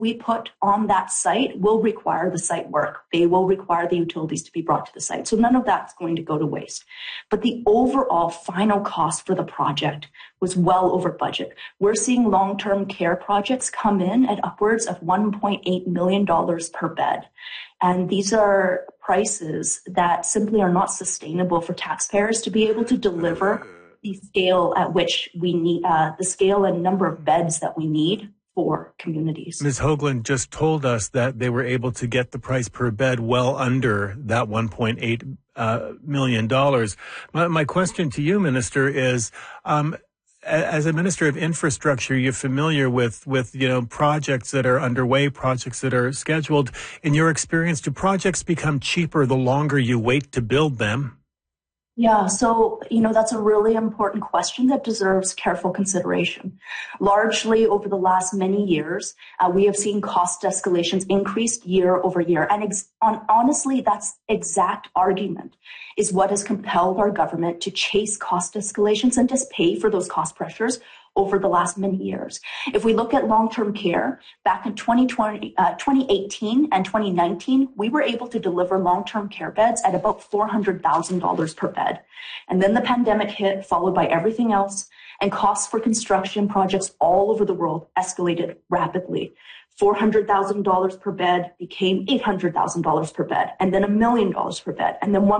we put on that site will require the site work. They will require the utilities to be brought to the site. So none of that's going to go to waste. But the overall final cost for the project was well over budget. We're seeing long-term care projects come in at upwards of $1.8 million per bed. And these are prices that simply are not sustainable for taxpayers to be able to deliver the scale at which we need, the scale and number of beds that we need for communities. Ms. Hoagland just told us that they were able to get the price per bed well under that $1.8 million. My question to you, Minister, is, as a Minister of Infrastructure, you're familiar with projects that are underway, projects that are scheduled. In your experience, do projects become cheaper the longer you wait to build them? Yeah, so, that's a really important question that deserves careful consideration. Largely over the last many years, we have seen cost escalations increase year over year. And honestly, that's exact argument is what has compelled our government to chase cost escalations and just pay for those cost pressures over the last many years. If we look at long-term care, back in 2018 and 2019, we were able to deliver long-term care beds at about $400,000 per bed. And then the pandemic hit, followed by everything else, and costs for construction projects all over the world escalated rapidly. $400,000 per bed became $800,000 per bed, and then $1 million per bed, and then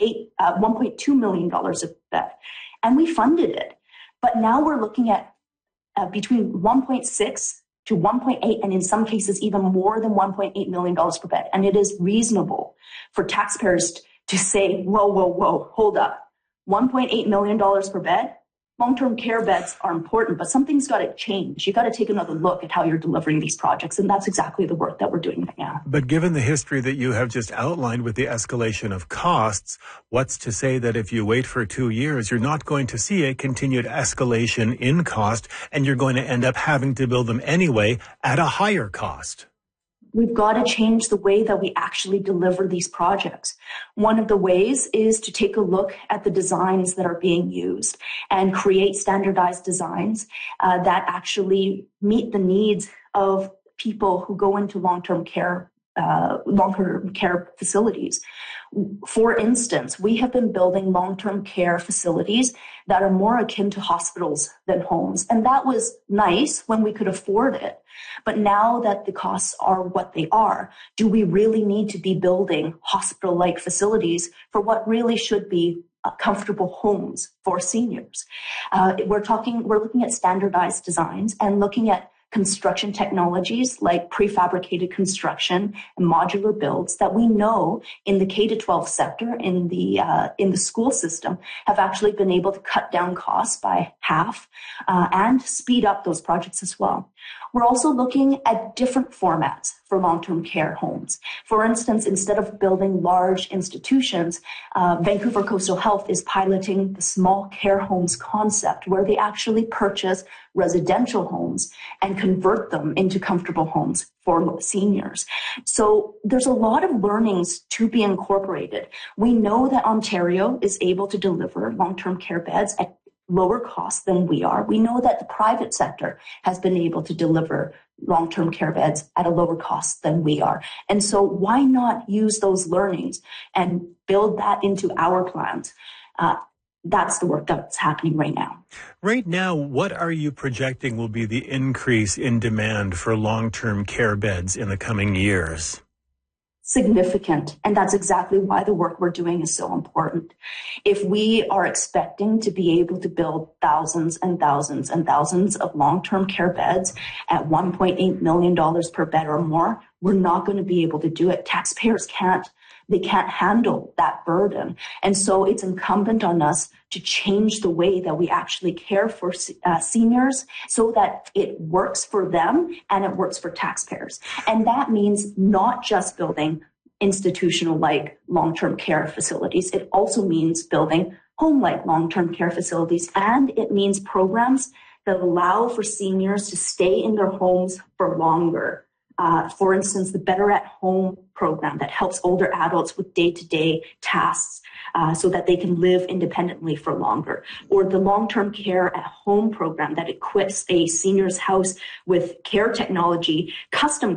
$1.2 million a bed. And we funded it. But now we're looking at between 1.6 to 1.8, and in some cases even more than $1.8 million per bed. And it is reasonable for taxpayers to say, whoa, hold up. $1.8 million per bed? Long-term care beds are important, but something's got to change. You got to take another look at how you're delivering these projects, and that's exactly the work that we're doing right now. But given the history that you have just outlined with the escalation of costs, what's to say that if you wait for 2 years, you're not going to see a continued escalation in cost, and you're going to end up having to build them anyway at a higher cost? We've got to change the way that we actually deliver these projects. One of the ways is to take a look at the designs that are being used and create standardized designs that actually meet the needs of people who go into long-term care facilities. For instance, we have been building long-term care facilities that are more akin to hospitals than homes. And that was nice when we could afford it. But now that the costs are what they are, do we really need to be building hospital-like facilities for what really should be comfortable homes for seniors? We're looking at standardized designs and looking at construction technologies like prefabricated construction and modular builds that we know in the K-12 sector, in the school system, have actually been able to cut down costs by half and speed up those projects as well. We're also looking at different formats for long-term care homes. For instance, instead of building large institutions, Vancouver Coastal Health is piloting the small care homes concept, where they actually purchase residential homes and convert them into comfortable homes for seniors. So there's a lot of learnings to be incorporated. We know that Ontario is able to deliver long-term care beds at lower cost than we are. We know that the private sector has been able to deliver long-term care beds at a lower cost than we are. And so why not use those learnings and build that into our plans? That's the work that's happening right now. Right now, what are you projecting will be the increase in demand for long-term care beds in the coming years? Significant. And that's exactly why the work we're doing is so important. If we are expecting to be able to build thousands and thousands and thousands of long-term care beds at $1.8 million per bed or more, we're not going to be able to do it. Taxpayers can't handle that burden. And so it's incumbent on us to change the way that we actually care for seniors so that it works for them and it works for taxpayers. And that means not just building institutional-like long-term care facilities. It also means building home-like long-term care facilities. And it means programs that allow for seniors to stay in their homes for longer For instance, the Better at Home program that helps older adults with day-to-day tasks so that they can live independently for longer, or the long-term care at home program that equips a senior's house with care technology, custom